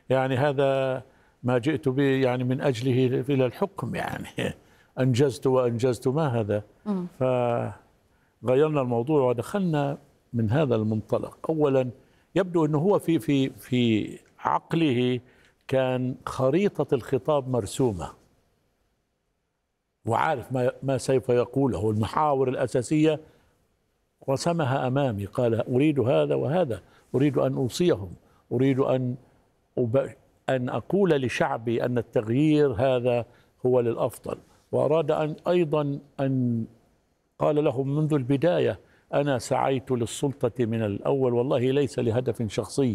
يعني هذا ما جئت به يعني من أجله إلى الحكم، يعني أنجزت وأنجزت، ما هذا؟ فغيرنا الموضوع ودخلنا من هذا المنطلق. أولا يبدو أنه هو في عقله كان خريطة الخطاب مرسومة، وعارف ما سوف يقوله، المحاور الأساسية رسمها أمامي. قال أريد هذا وهذا، أريد أن أوصيهم، أريد أن أقول لشعبي أن التغيير هذا هو للأفضل. وأراد أيضا أن قال لهم منذ البداية أنا سعيت للسلطة من الأول، والله ليس لهدف شخصي،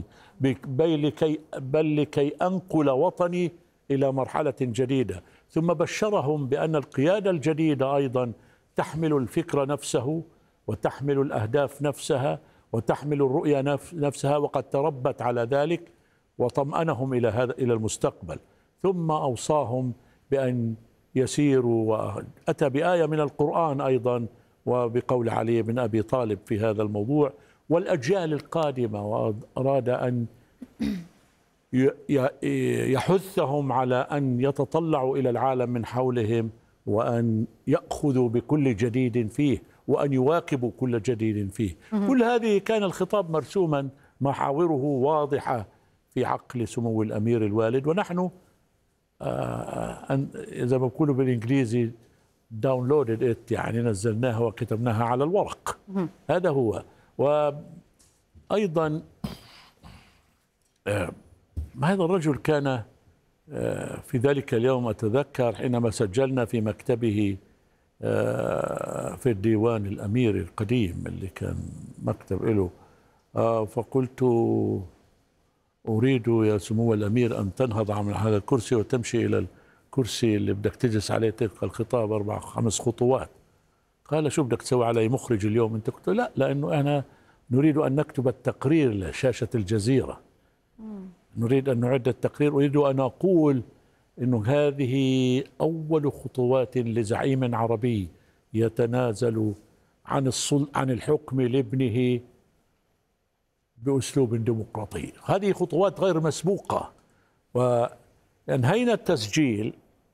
بل لكي أنقل وطني إلى مرحلة جديدة. ثم بشرهم بأن القيادة الجديدة أيضا تحمل الفكر نفسه، وتحمل الأهداف نفسها، وتحمل الرؤية نفسها، وقد تربت على ذلك، وطمأنهم إلى المستقبل. ثم أوصاهم بأن يسيروا، وأتى بآية من القرآن أيضا وبقول علي بن أبي طالب في هذا الموضوع والأجيال القادمة، وأراد أن يحثهم على أن يتطلعوا إلى العالم من حولهم، وأن يأخذوا بكل جديد فيه، وأن يواكبوا كل جديد فيه. كل هذه كان الخطاب مرسوما، محاوره واضحة في عقل سمو الأمير الوالد، ونحن إذا ما بقولوا بالإنجليزي داونلودد إت، يعني نزلناها وكتبناها على الورق. هذا هو. وأيضا هذا الرجل كان في ذلك اليوم أتذكر حينما سجلنا في مكتبه في الديوان الأمير القديم اللي كان مكتب له، فقلت أريد يا سمو الأمير أن تنهض عن هذا الكرسي وتمشي إلى الكرسي اللي بدك تجلس عليه تلقى الخطاب 4 5 خطوات. قال شو بدك تسوي علي مخرج اليوم أنت؟ قلت لا، لأنه أنا نريد أن نكتب التقرير لشاشة الجزيرة، نريد أن نعد التقرير، أريد أن أقول أنه هذه أول خطوات لزعيم عربي يتنازل عن الحكم لابنه بأسلوب ديمقراطي. هذه خطوات غير مسبوقة. وأنهينا التسجيل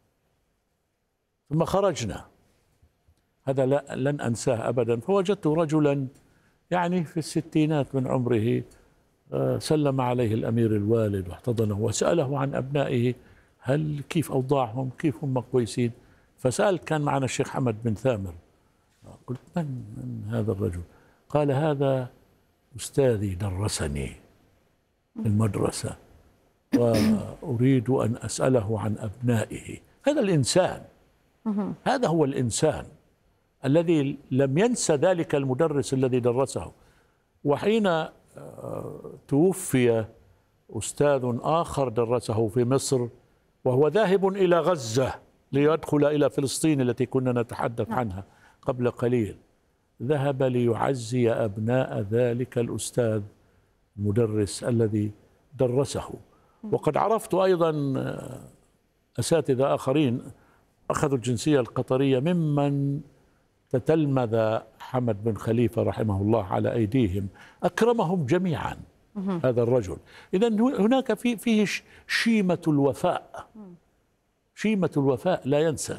ثم خرجنا. هذا لن أنساه أبدا. فوجدت رجلا يعني في الستينات من عمره، سلم عليه الأمير الوالد واحتضنه وسأله عن أبنائه، هل كيف أوضاعهم، كيف هم كويسين؟ فسأل، كان معنا الشيخ حمد بن ثامر. قلت من هذا الرجل؟ قال هذا أستاذي درسني في المدرسة، وأريد أن أسأله عن أبنائه. هذا الإنسان، هذا هو الإنسان الذي لم ينسى ذلك المدرس الذي درسه. وحين توفي أستاذ آخر درسه في مصر وهو ذاهب إلى غزة ليدخل إلى فلسطين التي كنا نتحدث عنها قبل قليل، ذهب ليعزي أبناء ذلك الأستاذ المدرس الذي درسه. وقد عرفت أيضا أساتذة آخرين أخذوا الجنسية القطرية ممن تتلمذ حمد بن خليفة رحمه الله على أيديهم، أكرمهم جميعا هذا الرجل. إذن هناك فيه شيمة الوفاء، شيمة الوفاء لا ينسى.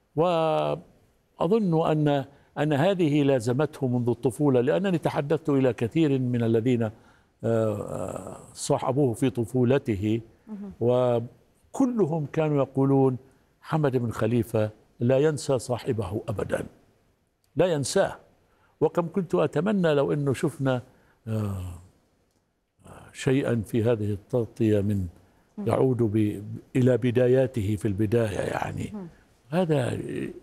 وأظن أن هذه لازمته منذ الطفولة، لأنني تحدثت إلى كثير من الذين صاحبوه في طفولته، وكلهم كانوا يقولون حمد بن خليفة لا ينسى صاحبه أبدا، لا ينساه. وكم كنت أتمنى لو أنه شفنا شيئا في هذه التغطية من يعود إلى بداياته في البداية. يعني هذا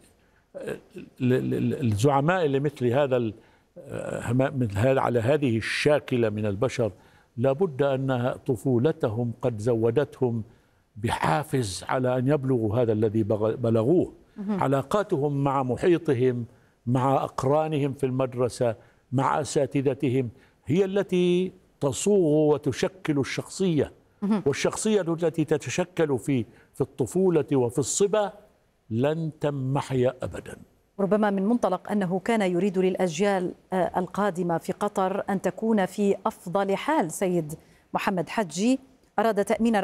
الزعماء اللي مثل هذا على هذه الشاكلة من البشر لابد أن طفولتهم قد زودتهم بحافز على أن يبلغوا هذا الذي بلغوه. علاقاتهم مع محيطهم، مع أقرانهم في المدرسة، مع أساتذتهم، هي التي تصوغ وتشكل الشخصية. والشخصية التي تتشكل في الطفولة وفي الصبا لن تنمحي أبدا. ربما من منطلق أنه كان يريد للأجيال القادمة في قطر أن تكون في أفضل حال، سيد محمد حجي أراد تأمين